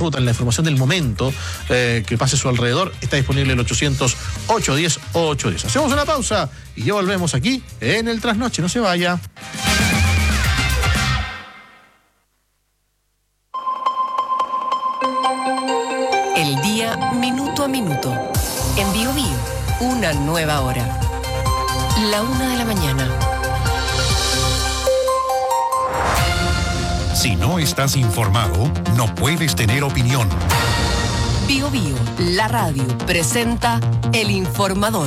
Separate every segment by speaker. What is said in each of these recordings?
Speaker 1: ruta, en la información del momento que pase a su alrededor, está disponible el 800-810-810. Hacemos una pausa y ya volvemos aquí en el Trasnoche. No se vaya.
Speaker 2: El día minuto a minuto. En Biobío, una nueva hora. 1:00 a.m.
Speaker 3: Si no estás informado, no puedes tener opinión.
Speaker 2: Biobío, la radio, presenta El Informador.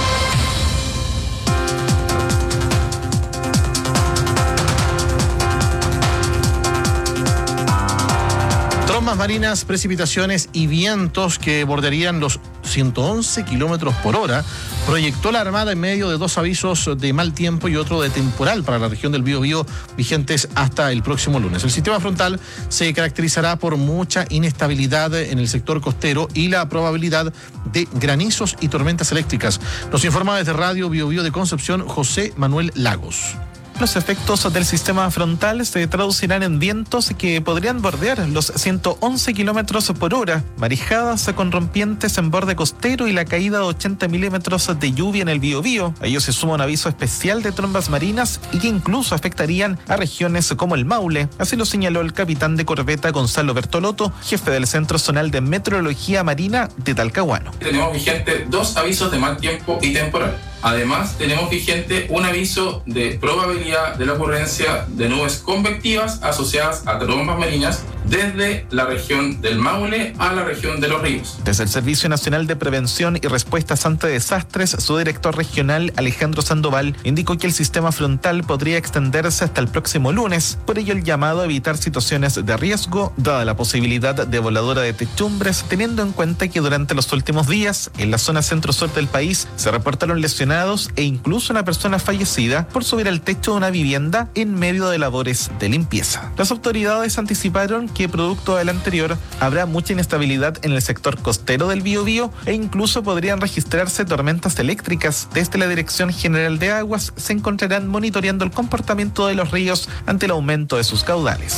Speaker 1: Trombas marinas, precipitaciones y vientos que bordearían los 111 kilómetros por hora, proyectó la Armada en medio de dos avisos de mal tiempo y otro de temporal para la región del Biobío vigentes hasta el próximo lunes. El sistema frontal se caracterizará por mucha inestabilidad en el sector costero y la probabilidad de granizos y tormentas eléctricas. Nos informa desde Radio Biobío de Concepción José Manuel Lagos.
Speaker 4: Los efectos del sistema frontal se traducirán en vientos que podrían bordear los 111 kilómetros por hora, marejadas con rompientes en borde costero y la caída de 80 milímetros de lluvia en el Biobío. A ello se suma un aviso especial de trombas marinas y que incluso afectarían a regiones como el Maule. Así lo señaló el capitán de corbeta Gonzalo Bertolotto, jefe del Centro Zonal de Meteorología Marina de Talcahuano.
Speaker 5: Tenemos vigente dos avisos de mal tiempo y temporal. Además, tenemos vigente un aviso de probabilidad de la ocurrencia de nubes convectivas asociadas a trombas marinas desde la región del Maule a la región de Los Ríos.
Speaker 4: Desde el Servicio Nacional de Prevención y Respuestas ante Desastres, su director regional, Alejandro Sandoval, indicó que el sistema frontal podría extenderse hasta el próximo lunes. Por ello, el llamado a evitar situaciones de riesgo, dada la posibilidad de voladura de techumbres, teniendo en cuenta que durante los últimos días, en la zona centro-sur del país, se reportaron lesionados e incluso una persona fallecida por subir al techo de una vivienda en medio de labores de limpieza. Las autoridades anticiparon que producto del anterior habrá mucha inestabilidad en el sector costero del Biobío e incluso podrían registrarse tormentas eléctricas. Desde la Dirección General de Aguas se encontrarán monitoreando el comportamiento de los ríos ante el aumento de sus caudales.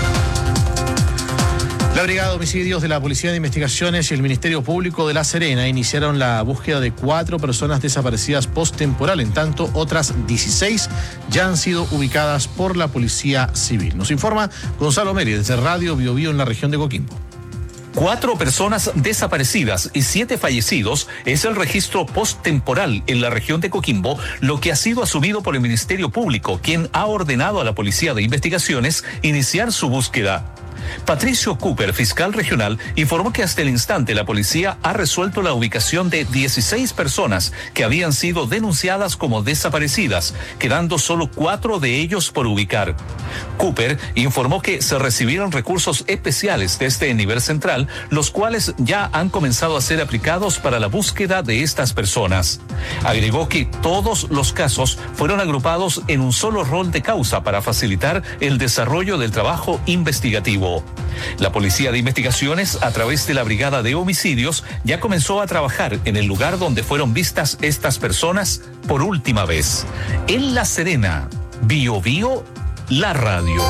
Speaker 1: La Brigada de Homicidios de la Policía de Investigaciones y el Ministerio Público de La Serena iniciaron la búsqueda de 4 personas desaparecidas post-temporal. En tanto, otras 16 ya han sido ubicadas por la Policía Civil. Nos informa Gonzalo Meri desde Radio Biobío en la región de Coquimbo.
Speaker 6: 4 personas desaparecidas y 7 fallecidos es el registro post-temporal en la región de Coquimbo, lo que ha sido asumido por el Ministerio Público, quien ha ordenado a la Policía de Investigaciones iniciar su búsqueda. Patricio Cooper, fiscal regional, informó que hasta el instante la policía ha resuelto la ubicación de 16 personas que habían sido denunciadas como desaparecidas, quedando solo 4 de ellos por ubicar. Cooper informó que se recibieron recursos especiales desde el nivel central, los cuales ya han comenzado a ser aplicados para la búsqueda de estas personas. Agregó que todos los casos fueron agrupados en un solo rol de causa para facilitar el desarrollo del trabajo investigativo. La Policía de Investigaciones, a través de la Brigada de Homicidios, ya comenzó a trabajar en el lugar donde fueron vistas estas personas por última vez. En La Serena, Biobío, la radio.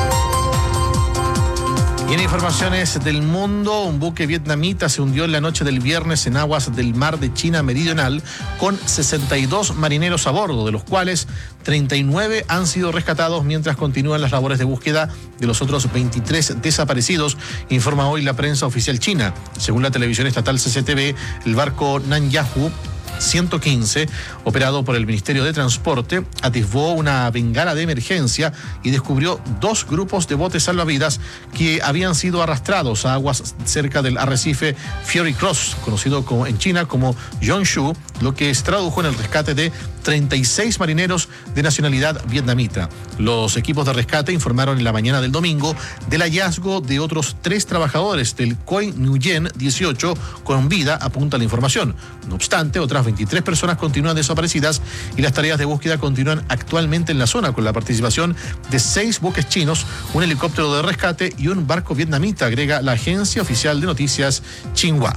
Speaker 1: Y en informaciones del mundo, un buque vietnamita se hundió en la noche del viernes en aguas del mar de China Meridional con 62 marineros a bordo, de los cuales 39 han sido rescatados mientras continúan las labores de búsqueda de los otros 23 desaparecidos, informa hoy la prensa oficial china. Según la televisión estatal CCTV, el barco Nanyahu 115, operado por el Ministerio de Transporte, atisbó una bengala de emergencia y descubrió 2 grupos de botes salvavidas que habían sido arrastrados a aguas cerca del arrecife Fury Cross, conocido en China como Yongshu, lo que se tradujo en el rescate de 36 marineros de nacionalidad vietnamita. Los equipos de rescate informaron en la mañana del domingo del hallazgo de otros 3 trabajadores del Khoi Nguyen 18 con vida, apunta la información. No obstante, otras 23 personas continúan desaparecidas y las tareas de búsqueda continúan actualmente en la zona con la participación de 6 buques chinos, un helicóptero de rescate y un barco vietnamita, agrega la agencia oficial de noticias Xinhua.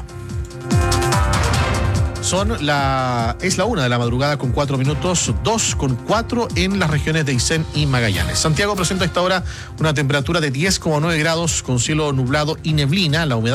Speaker 1: Es la 1 de la madrugada con 4 minutos, 2:04 en las regiones de Aysén y Magallanes. Santiago presenta a esta hora una temperatura de 10,9 grados con cielo nublado y neblina. La humedad